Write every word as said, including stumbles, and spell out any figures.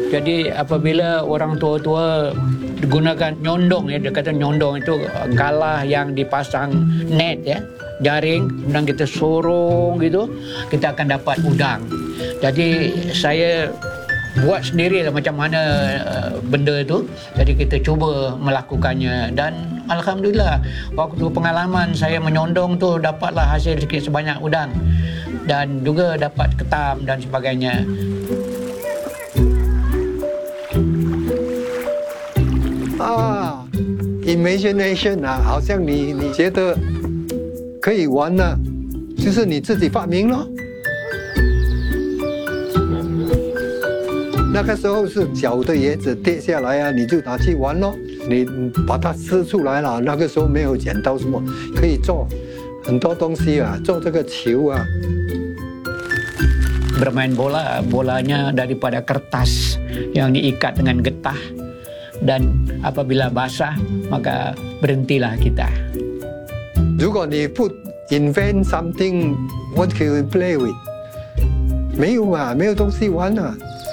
Jadi apabila orang tua-tua gunakan nyondong, ya, dia kata nyondong itu galah yang dipasang net, ya, jaring, kemudian kita sorong gitu, kita akan dapat udang. Jadi saya buat sendirilah macam mana uh, benda itu. Jadi kita cuba melakukannya dan alhamdulillah waktu pengalaman saya menyondong tu dapatlah hasil sikit sebanyak udang dan juga dapat ketam dan sebagainya. Ah, imagination 啊，好像你你觉得可以玩呢，就是你自己发明咯。那个时候是小的椰子跌下来啊，你就拿去玩咯。你把它撕出来了，那个时候没有剪刀什么，可以做很多东西啊，做这个球啊。 Bermain bola, bolanya daripada kertas yang diikat dengan getah dan apabila basah maka berhentilah kita. 如果你不 invent something, what can you play with? 没有啊，没有东西玩啊。